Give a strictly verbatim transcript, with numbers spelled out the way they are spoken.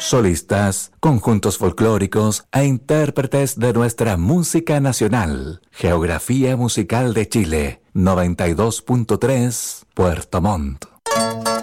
solistas, conjuntos folclóricos e intérpretes de nuestra música nacional. Geografía musical de Chile, noventa y dos punto tres, Puerto Montt.